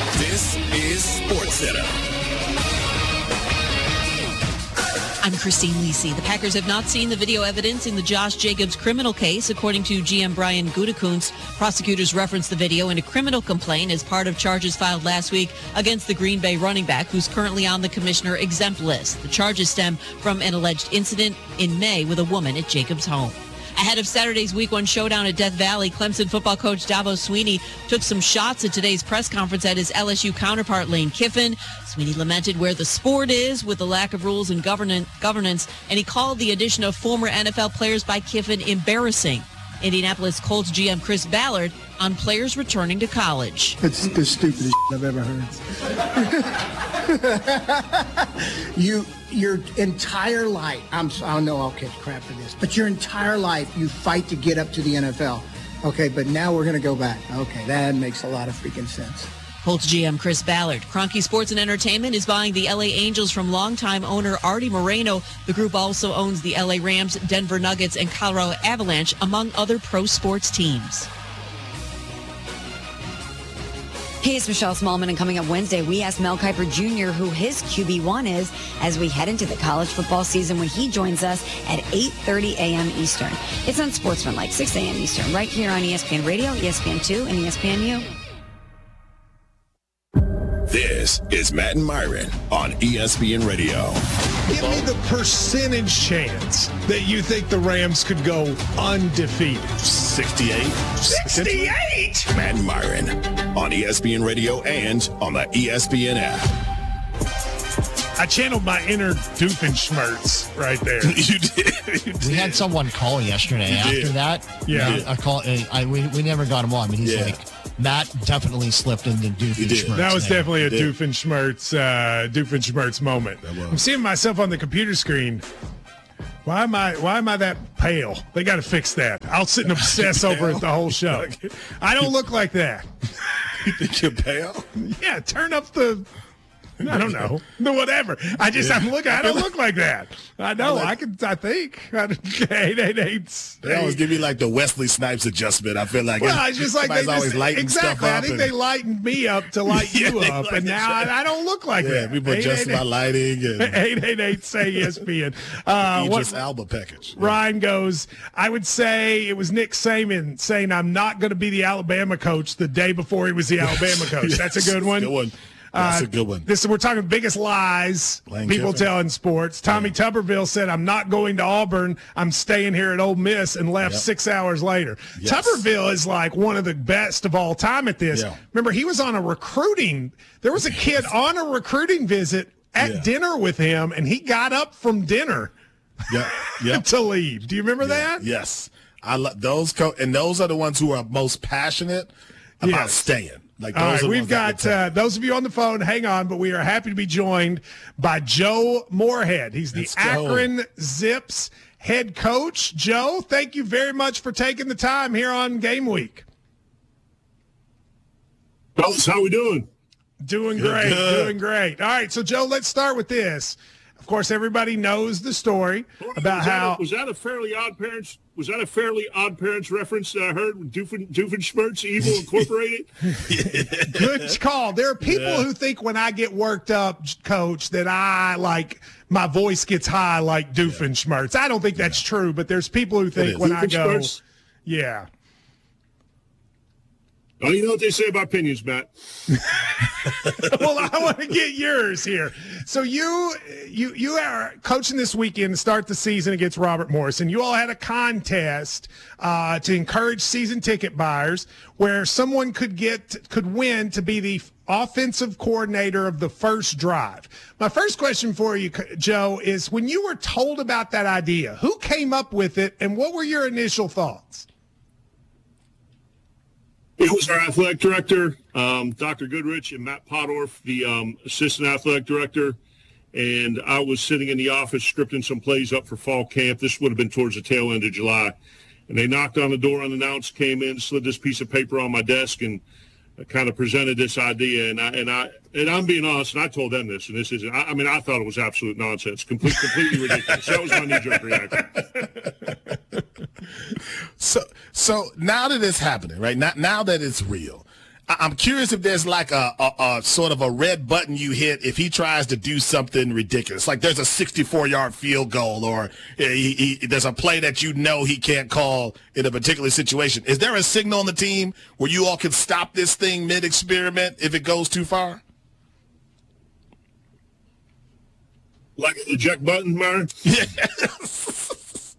This is SportsCenter. I'm Christine Lisi. The Packers have not seen the video evidence in the Josh Jacobs criminal case. According to GM Brian Gutekunst, prosecutors referenced the video in a criminal complaint as part of charges filed last week against the Green Bay running back, who's currently on the commissioner exempt list. The charges stem from an alleged incident in May with a woman at Jacobs' home. Ahead of Saturday's Week 1 showdown at Death Valley, Clemson football coach Dabo Swinney took some shots at today's press conference at his LSU counterpart Lane Kiffin. Swinney lamented where the sport is with the lack of rules and governance, and he called the addition of former NFL players by Kiffin embarrassing. Indianapolis Colts GM Chris Ballard on players returning to college. It's the stupidest I've ever heard. Your entire life, I know I'll catch crap for this, but your entire life you fight to get up to the NFL. Okay, but now we're going to go back. Okay, that makes a lot of freaking sense. Colts GM Chris Ballard. Kroenke Sports and Entertainment is buying the LA Angels from longtime owner Artie Moreno. The group also owns the LA Rams, Denver Nuggets, and Colorado Avalanche, among other pro sports teams. Hey, it's Michelle Smallman, and coming up Wednesday, we asked Mel Kiper Jr. who his QB1 is as we head into the college football season when he joins us at 8:30 a.m. Eastern. It's on Sportsmanlike, 6 a.m. Eastern, right here on ESPN Radio, ESPN2, and ESPNU. This is Matt and Myron on ESPN Radio. Give me the percentage chance that you think the Rams could go undefeated. 68. 68? Matt and Myron on ESPN Radio and on the ESPN app. I channeled my inner Doofenshmirtz right there. You did. We had someone call yesterday after that. Yeah. I call. We never got him on, but he's like, Matt definitely slipped into Doofenshmirtz. That was definitely a Doofenshmirtz moment. I'm seeing myself on the computer screen. Why am I that pale? They got to fix that. I'll sit and obsess over it the whole show. I don't look like that. You think you're pale? Yeah, turn up the... I don't know. Whatever. I don't look like that. I know. I think. 888. They always give me like the Wesley Snipes adjustment. I feel like it's just like they always lighten stuff up. I think they lightened me up to light you up, and now I don't look like that. Yeah, people adjust my lighting. 888 say ESPN. Idris Elba package. Ryan goes, I would say it was Nick Saban saying I'm not going to be the Alabama coach the day before he was the Alabama coach. That's a good one. Good one. That's a good one. We're talking biggest lies people tell in sports. Tommy Tuberville said, I'm not going to Auburn. I'm staying here at Ole Miss, and left 6 hours later. Yes. Tuberville is like one of the best of all time at this. Yeah. Remember, he was on a recruiting. There was a kid on a recruiting visit at dinner with him, and he got up from dinner to leave. Do you remember that? Yes. I love those and those are the ones who are most passionate about staying. All right, we've got those of you on the phone, hang on, but we are happy to be joined by Joe Moorhead. He's the Akron Zips head coach. Joe, thank you very much for taking the time here on Game Week. Fellas, how we doing? Doing great. All right, so Joe, let's start with this. Of course, everybody knows the story about how was that a fairly odd parents reference that I heard? Doofenshmirtz, Evil Incorporated. Good call. There are people who think when I get worked up, Coach, that my voice gets high like Doofenshmirtz. I don't think that's true, but there's people who think when I go, yeah. Oh, you know what they say about opinions, Matt. Well, I want to get yours here. So you are coaching this weekend to start the season against Robert Morris, and you all had a contest to encourage season ticket buyers where someone could win to be the offensive coordinator of the first drive. My first question for you, Joe, is when you were told about that idea, who came up with it, and what were your initial thoughts? It was our athletic director, Dr. Goodrich, and Matt Podorf, the assistant athletic director. And I was sitting in the office scripting some plays up for fall camp. This would have been towards the tail end of July. And they knocked on the door unannounced, came in, slid this piece of paper on my desk, and kind of presented this idea. And I'm being honest, and I told them this, and this is, I thought it was absolute nonsense, completely ridiculous. That was my knee-jerk reaction. So now that it's happening, right? Now that it's real, I'm curious if there's like a sort of a red button you hit if he tries to do something ridiculous. Like there's a 64-yard field goal, or there's a play that you know he can't call in a particular situation. Is there a signal on the team where you all can stop this thing mid-experiment if it goes too far? Like an eject button, Myron? Yes.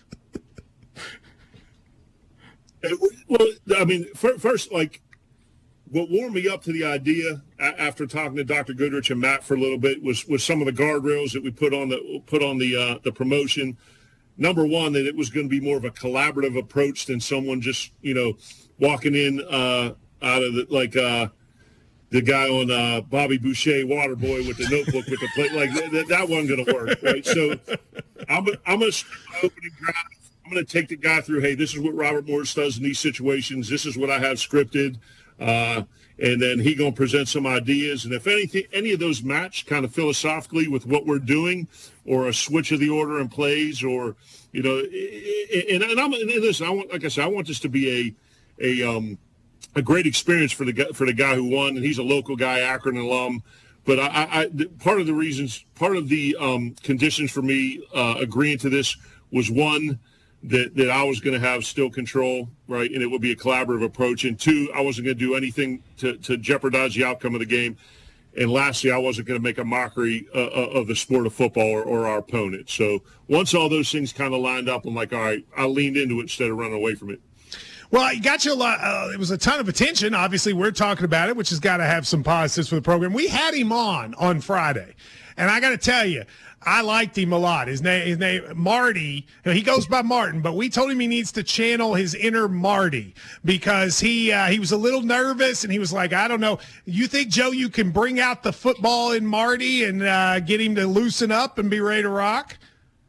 Well, I mean, first, like, what warmed me up to the idea after talking to Dr. Goodrich and Matt for a little bit was some of the guardrails that we put on the promotion. Number one, that it was going to be more of a collaborative approach than someone just, walking in out of the guy on Bobby Boucher Waterboy with the notebook with the plate. Like that wasn't going to work, right? So I'm going to opening drive. I'm going to take the guy through, hey, this is what Robert Morris does in these situations. This is what I have scripted. And then he going to present some ideas. And if any of those match kind of philosophically with what we're doing, or a switch of the order in plays, or, and listen, I want this to be a great experience for the guy who won, and he's a local guy, Akron alum. But part of the conditions for me agreeing to this was, one, that I was going to have still control, right, and it would be a collaborative approach. And two, I wasn't going to do anything to jeopardize the outcome of the game. And lastly, I wasn't going to make a mockery of the sport of football or our opponent. So once all those things kind of lined up, I'm like, all right, I leaned into it instead of running away from it. Well, it got you a lot. It was a ton of attention. Obviously, we're talking about it, which has got to have some positives for the program. We had him on Friday, and I got to tell you, I liked him a lot. His name Marty. He goes by Martin, but we told him he needs to channel his inner Marty, because he was a little nervous, and he was like, I don't know. You think, Joe, you can bring out the football in Marty and get him to loosen up and be ready to rock?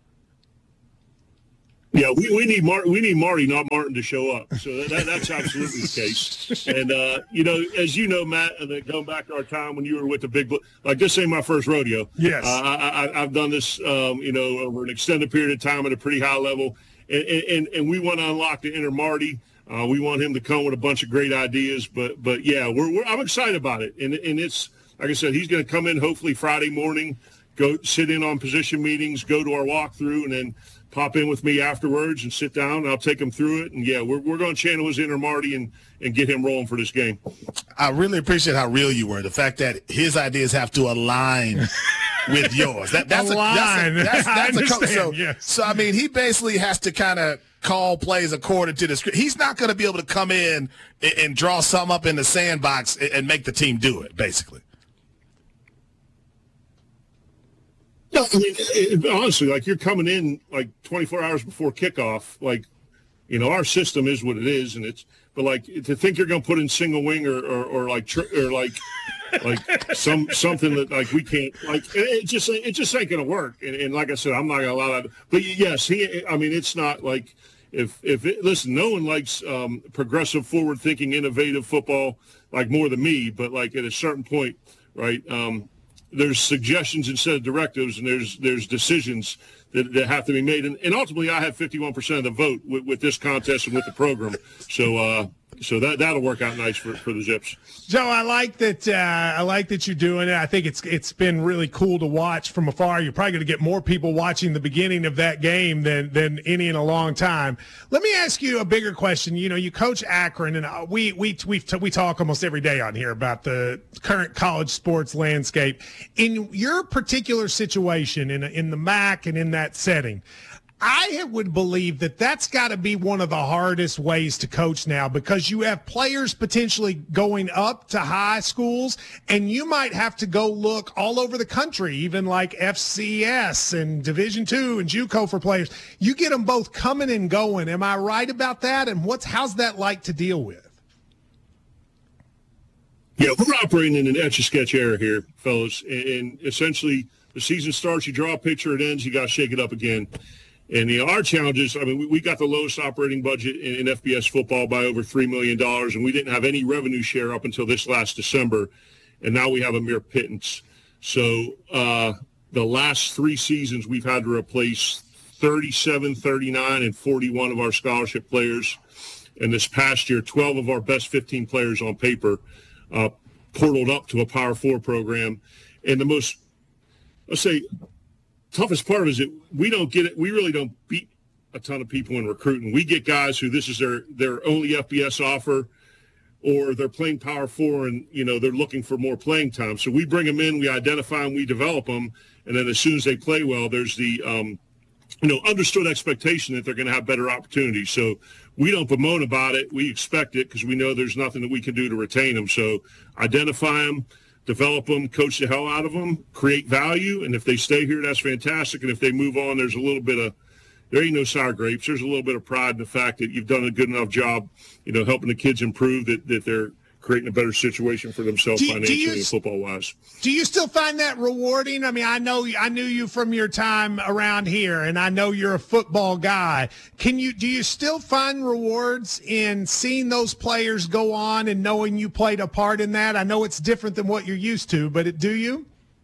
Yeah, we need Marty, not Martin, to show up. So that's absolutely the case. And as you know, Matt, and going back to our time when you were with the Big Blue, like, this ain't my first rodeo. Yes, I've done this, over an extended period of time at a pretty high level, and we want to unlock the inner Marty. We want him to come with a bunch of great ideas. But yeah, I'm excited about it, and it's like I said, he's going to come in hopefully Friday morning, go sit in on position meetings, go to our walkthrough, and then pop in with me afterwards and sit down, and I'll take him through it. And, yeah, we're going to channel his inner Marty and get him rolling for this game. I really appreciate how real you were. The fact that his ideas have to align with yours. That's a coach. So, I mean, he basically has to kind of call plays according to the script. He's not going to be able to come in and draw something up in the sandbox and make the team do it, basically. No, I mean, honestly, like, you're coming in like 24 hours before kickoff. Like, our system is what it is, but like, to think you're going to put in single wing or something that, like, we can't, like, it just ain't going to work. And like I said, I'm not going to allow that. But yes, it's not like listen, no one likes progressive, forward thinking, innovative football like more than me. But like, at a certain point, right? There's suggestions instead of directives, and there's decisions that have to be made. And ultimately, I have 51% of the vote with this contest and with the program. So that'll work out nice for the Zips. Joe, I like that you're doing it. I think it's been really cool to watch from afar. You're probably going to get more people watching the beginning of that game than any in a long time. Let me ask you a bigger question. You coach Akron, and we talk almost every day on here about the current college sports landscape. In your particular situation, in the MAC and in that setting, I would believe that that's got to be one of the hardest ways to coach now, because you have players potentially going up to high schools, and you might have to go look all over the country, even like FCS and Division II and JUCO for players. You get them both coming and going. Am I right about that? And how's that like to deal with? Yeah, we're operating in an etch-a-sketch era here, fellas. And essentially, the season starts, you draw a picture, it ends, you got to shake it up again. And our challenges, we got the lowest operating budget in FBS football by over $3 million, and we didn't have any revenue share up until this last December, and now we have a mere pittance. So the last 3 seasons, we've had to replace 37, 39, and 41 of our scholarship players. And this past year, 12 of our best 15 players on paper portaled up to a Power 4 program. And the most, let's say, toughest part is that we don't get it. We really don't beat a ton of people in recruiting. We get guys who this is their only FBS offer, or they're playing Power 4 and, they're looking for more playing time. So we bring them in, we identify them, we develop them, and then as soon as they play well, there's the, understood expectation that they're going to have better opportunities. So we don't bemoan about it. We expect it because we know there's nothing that we can do to retain them. So identify them, develop them, coach the hell out of them, create value, and if they stay here, that's fantastic. And if they move on, there ain't no sour grapes. There's a little bit of pride in the fact that you've done a good enough job, helping the kids improve, that they're creating a better situation for themselves financially and football-wise. Do you still find that rewarding? I mean, I knew you from your time around here, and I know you're a football guy. Do you still find rewards in seeing those players go on and knowing you played a part in that? I know it's different than what you're used to, but do you?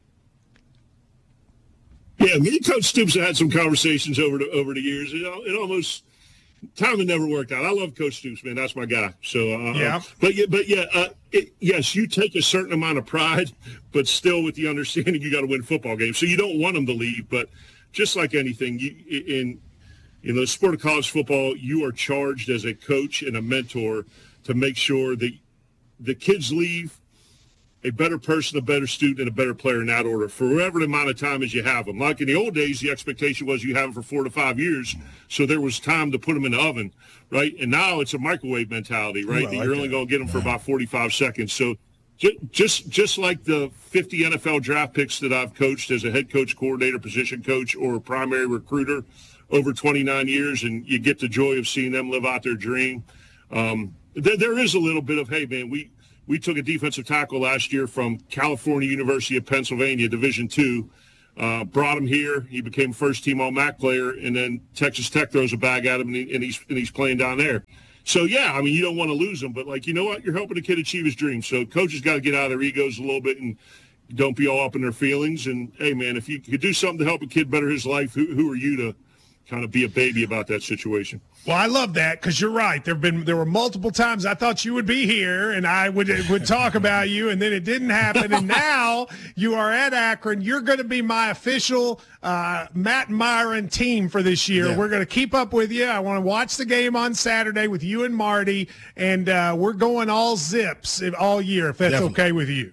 Yeah, me and Coach Stoops have had some conversations over the years. It almost timing never worked out. I love Coach Stoops, man. That's my guy. So yeah. Yes, you take a certain amount of pride, but still with the understanding you got to win football games. So you don't want them to leave, but just like anything, in the sport of college football, you are charged as a coach and a mentor to make sure that the kids leave a better person, a better student, and a better player in that order for whatever the amount of time as you have them. Like in the old days, the expectation was you have them for 4 to 5 years, so there was time to put them in the oven, right? And now it's a microwave mentality, right? That you're only going to get them for about 45 seconds. So just like the 50 NFL draft picks that I've coached as a head coach, coordinator, position coach, or a primary recruiter over 29 years, and you get the joy of seeing them live out their dream, there is a little bit of, hey, man, we took a defensive tackle last year from California University of Pennsylvania, Division II, brought him here. He became first-team All-MAC player, and then Texas Tech throws a bag at him, and he's playing down there. So, yeah, I mean, you don't want to lose him, but, you know what? You're helping a kid achieve his dreams. So coaches got to get out of their egos a little bit and don't be all up in their feelings. And, hey, man, if you could do something to help a kid better his life, who are you to kind of be a baby about that situation? Well, I love that because you're right. There were multiple times I thought you would be here and I would talk about you, and then it didn't happen. And now you are at Akron. You're going to be my official Matt Myron team for this year. Yeah. We're going to keep up with you. I want to watch the game on Saturday with you and Marty, and we're going all Zips all year if that's okay with you.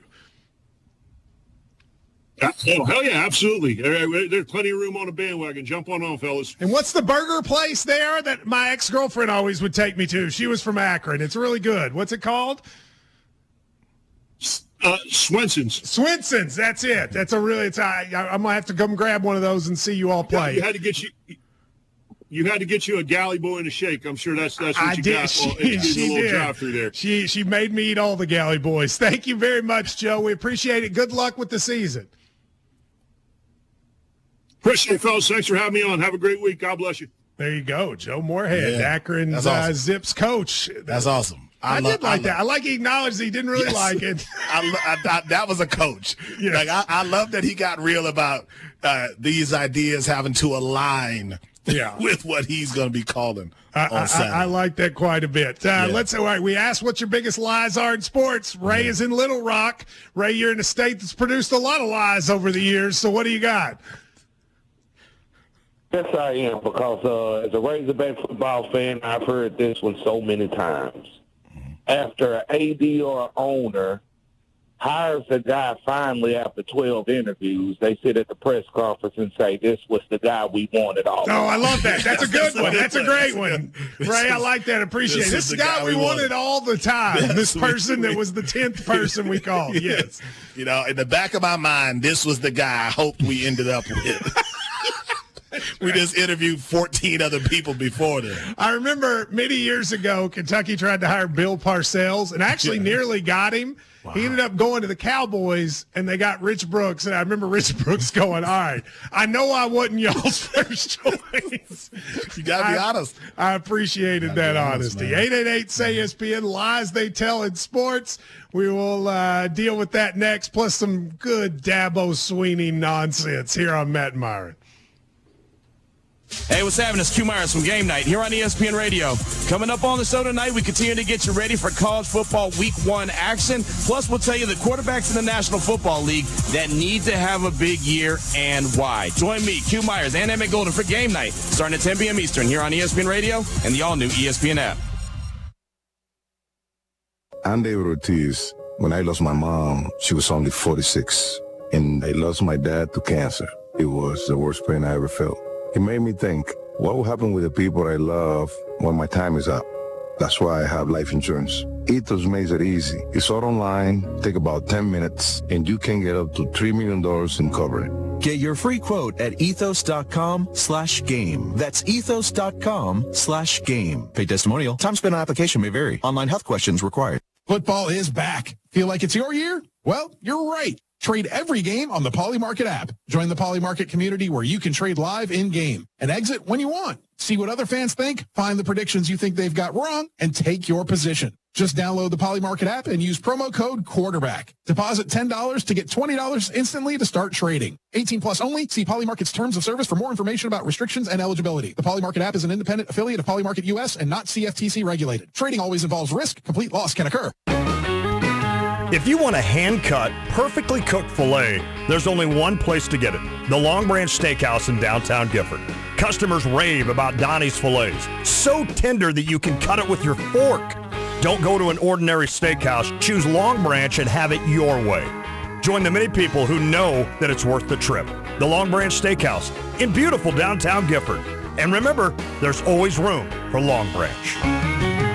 Oh, hell yeah, absolutely. There's plenty of room on the bandwagon. Jump on, fellas. And what's the burger place there that my ex-girlfriend always would take me to? She was from Akron. It's really good. What's it called? Swenson's. Swenson's, that's it. That's I'm going to have to come grab one of those and see you all play. Yeah, you had to get you a galley boy and a shake. I'm sure that's what you got. She did. Drive through there. She made me eat all the galley boys. Thank you very much, Joe. We appreciate it. Good luck with the season. Appreciate it, fellas. Thanks for having me on. Have a great week. God bless you. There you go. Joe Moorhead, Akron's awesome. Zips coach. That's awesome. I did like that. I like he acknowledged he didn't really like it. That was a coach. Yes. I love that he got real about these ideas having to align with what he's going to be calling on Saturday. I like that quite a bit. All right, we asked what your biggest lies are in sports. Ray is in Little Rock. Ray, you're in a state that's produced a lot of lies over the years, so what do you got? Yes, I am, because as a Razorback football fan, I've heard this one so many times. After an AD or an owner hires a guy finally after 12 interviews, they sit at the press conference and say, this was the guy we wanted all. Oh, I love that. That's a good one. That's a great one. Ray, I like that. Appreciate it. This is the guy we wanted all the time. This person that was the 10th person we called. Yes. In the back of my mind, this was the guy I hoped we ended up with. We just interviewed 14 other people before then. I remember many years ago, Kentucky tried to hire Bill Parcells and actually nearly got him. Wow. He ended up going to the Cowboys, and they got Rich Brooks. And I remember Rich Brooks going, all right, I know I wasn't y'all's first choice. You got to be honest. I appreciated that honesty. 888-SAY-ESPN, lies they tell in sports. We will deal with that next, plus some good Dabo Swinney nonsense here on Matt Myron. Hey, what's happening? It's Q Myers from Game Night here on ESPN Radio. Coming up on the show tonight, we continue to get you ready for college football Week 1 action. Plus, we'll tell you the quarterbacks in the National Football League that need to have a big year and why. Join me, Q Myers, and Emmett Golden for Game Night, starting at 10 p.m. Eastern here on ESPN Radio and the all-new ESPN app. I'm David Ortiz. When I lost my mom, she was only 46, and I lost my dad to cancer. It was the worst pain I ever felt. It made me think, what will happen with the people I love when my time is up? That's why I have life insurance. Ethos makes it easy. It's all online, take about 10 minutes, and you can get up to $3 million in coverage. Get your free quote at ethos.com/game. That's ethos.com/game. Pay testimonial. Time spent on application may vary. Online health questions required. Football is back. Feel like it's your year? Well, you're right. Trade every game on the Poly Market app. Join the Poly Market community where you can trade live in-game and exit when you want. See what other fans think, find the predictions you think they've got wrong, and take your position. Just download the Poly Market app and use promo code quarterback. Deposit $10 to get $20 instantly to start trading. 18 plus only. See Poly Market's terms of service for more information about restrictions and eligibility. The Poly Market app is an independent affiliate of Poly Market US and not CFTC regulated. Trading always involves risk. Complete loss can occur. If you want a hand-cut, perfectly cooked filet, there's only one place to get it, the Long Branch Steakhouse in downtown Gifford. Customers rave about Donnie's fillets, so tender that you can cut it with your fork. Don't go to an ordinary steakhouse, choose Long Branch and have it your way. Join the many people who know that it's worth the trip. The Long Branch Steakhouse in beautiful downtown Gifford. And remember, there's always room for Long Branch.